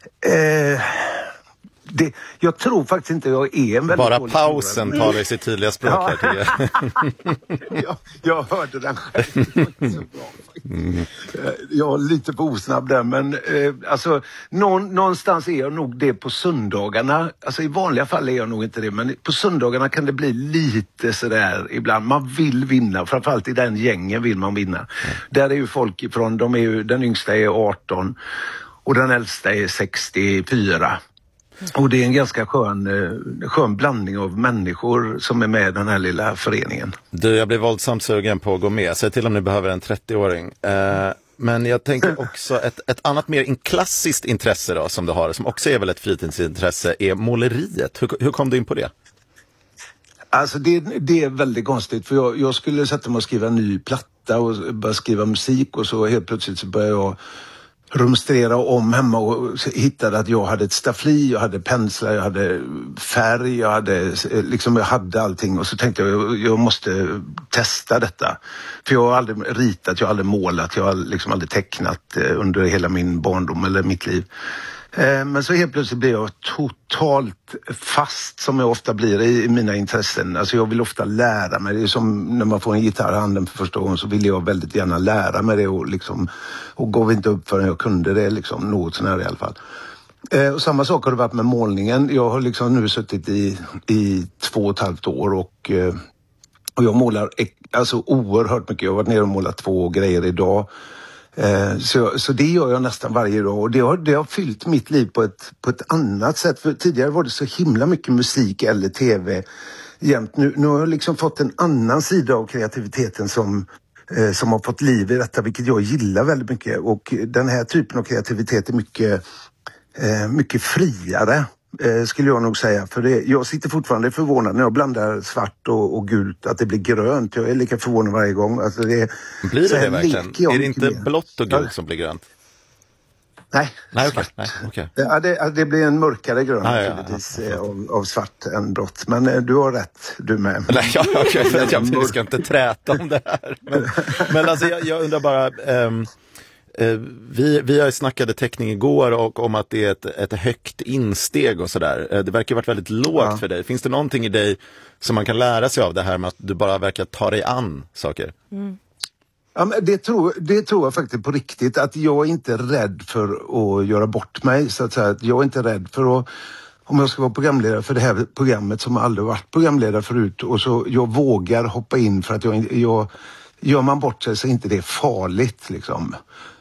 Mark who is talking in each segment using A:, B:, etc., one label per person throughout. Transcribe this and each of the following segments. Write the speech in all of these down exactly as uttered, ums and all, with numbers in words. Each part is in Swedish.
A: Eh, det, jag tror faktiskt inte jag är en väldigt
B: Bara
A: dålig
B: pausen
A: förlorare.
B: talar i sitt tydliga språk
A: Ja.
B: här, tycker jag.
A: jag, jag hörde den själv. Det var inte så bra, mm. Jag är lite på osnabb där, men eh, alltså, någon, någonstans är jag nog det på söndagarna. Alltså i vanliga fall är jag nog inte det, men på söndagarna kan det bli lite sådär ibland. Man vill vinna, framförallt i den gängen vill man vinna. Mm. Där är ju folk ifrån, de är ju, den yngsta är arton och den äldsta är sextiofyra. Och det är en ganska skön, skön blandning av människor som är med i den här lilla föreningen.
B: Du, jag blir våldsamt sugen på att gå med. Säg till om ni behöver en trettio-åring. Eh, men jag tänker också ett, ett annat mer klassiskt intresse då, som du har, som också är väl ett fritidsintresse, är måleriet. Hur, hur kom du in på det?
A: Alltså det, det är väldigt konstigt, för jag, jag skulle sätta mig och skriva en ny platta och börja skriva musik, och så helt plötsligt så började jag rumstrera om hemma och hittade att jag hade ett staffli, jag hade penslar, jag hade färg, jag hade, liksom, jag hade allting, och så tänkte jag jag måste testa detta. För jag har aldrig ritat, jag har aldrig målat, jag har liksom aldrig tecknat under hela min barndom eller mitt liv. Men så helt plötsligt blir jag totalt fast, som jag ofta blir i mina intressen. Alltså jag vill ofta lära mig. Det är som när man får en gitarr i handen för första gången, så vill jag väldigt gärna lära mig det, och, liksom, och gav inte upp förrän jag kunde det, liksom, något sån här i alla fall. Och samma sak har det varit med målningen. Jag har liksom nu suttit i, i två och ett halvt år och, och jag målar alltså oerhört mycket. Jag har varit nere och målat två grejer idag. Så, så det gör jag nästan varje dag, och det har, det har fyllt mitt liv på ett, på ett annat sätt. För tidigare var det så himla mycket musik eller tv jämt. Nu, nu har jag liksom fått en annan sida av kreativiteten som, eh, som har fått liv i detta, vilket jag gillar väldigt mycket. Och den här typen av kreativitet är mycket, eh, mycket friare, eh, skulle jag nog säga. För det, jag sitter fortfarande förvånad när jag blandar svart och, och gult, att det blir grönt. Jag är lika förvånad varje gång. Alltså det,
B: blir det det verkligen? Är det inte
A: mer
B: blått och gult som blir grönt?
A: Nej,
B: Nej,
A: svart.
B: okay. Nej, okay.
A: Ja, det, det blir en mörkare grön
B: ah, ja, ja, ja. Av,
A: av svart än blått. Men eh, du har rätt, du med.
B: Nej, ja, okay. jag, jag ska inte träta om det här. Men, men alltså, jag, jag undrar bara... Um, uh, vi, vi har snackade teckning igår och om att det är ett, ett högt insteg och sådär. Uh, det verkar ha varit väldigt lågt ja. för dig. Finns det någonting i dig som man kan lära sig av det här med att du bara verkar ta dig an saker?
A: Mm. Ja, men det, tror, det tror jag faktiskt på riktigt, att jag är inte rädd för att göra bort mig, så att säga. Jag är inte rädd för att, om jag ska vara programledare för det här programmet som aldrig varit programledare förut, och så jag vågar hoppa in för att jag, jag gör man bort sig så är inte det farligt liksom.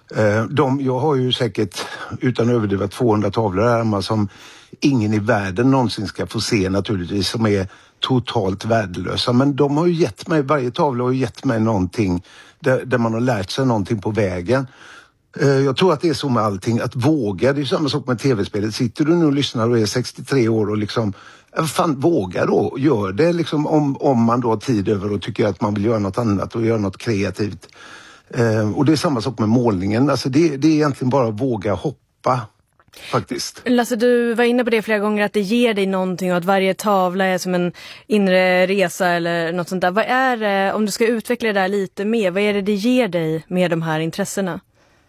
A: De, jag har ju säkert, utan att överdriva, tvåhundra tavlor här hemma som ingen i världen någonsin ska få se naturligtvis, som är totalt värdelösa. Men de har ju gett mig, varje tavla har ju gett mig någonting där, där man har lärt sig någonting på vägen. Jag tror att det är så med allting, att våga. Det är ju samma sak med tv-spelet. Sitter du nu och lyssnar och är sextiotre år och liksom, fan, våga då, gör det liksom, om, om man då har tid över och tycker att man vill göra något annat och göra något kreativt. Och det är samma sak med målningen. Alltså det, det är egentligen bara att våga hoppa. Faktiskt.
C: Lasse, du var inne på det flera gånger, att det ger dig någonting och att varje tavla är som en inre resa eller något sånt där. Vad är det, om du ska utveckla det där lite mer, vad är det det ger dig med de här intressena?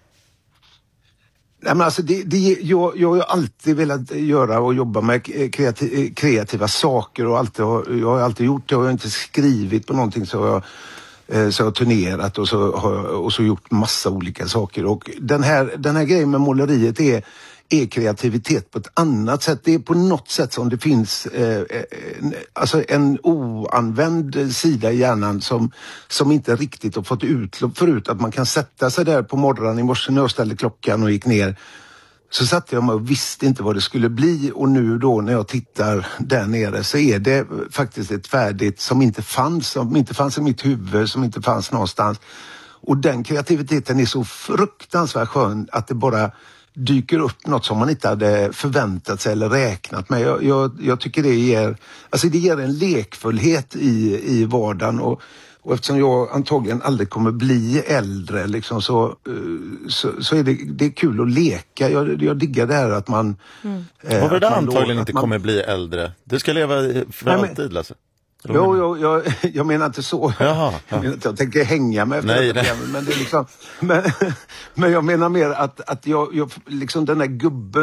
A: Nej, men alltså det, det, jag, jag har ju alltid velat göra och jobba med kreativ, kreativa saker, och alltid, jag har alltid gjort det. Jag har inte skrivit på någonting, så jag Så jag har turnerat och så har och så gjort massa olika saker. Och den här, den här grejen med måleriet är, är kreativitet på ett annat sätt. Det är på något sätt som det finns eh, alltså en oanvänd sida i hjärnan som, som inte riktigt har fått utlopp förut. Att man kan sätta sig där på morgonen i morse när jag ställde klockan och gick ner. Så satt jag mig och visste inte vad det skulle bli, och nu då när jag tittar där nere så är det faktiskt ett färdigt som inte fanns, som inte fanns i mitt huvud, som inte fanns någonstans. Och den kreativiteten är så fruktansvärt skön att det bara dyker upp något som man inte hade förväntat sig eller räknat med. Jag, jag, jag tycker det ger, alltså det ger en lekfullhet i, i vardagen, och Och eftersom jag antagligen aldrig kommer bli äldre liksom, så, så, så är det, det är kul att leka. Jag, jag diggar det här att man...
B: Mm. Eh, Vad var det där antagligen då, inte man... kommer bli äldre? Du ska leva för Nej, alltid, men... Lasse.
A: Jo, jo, jag, jag menar inte så.
B: Jaha,
A: jag menar inte, jag tänker hänga med efter
B: nej,
A: det nej. Men det är liksom, men, men jag menar mer att, att jag, jag liksom den där gubben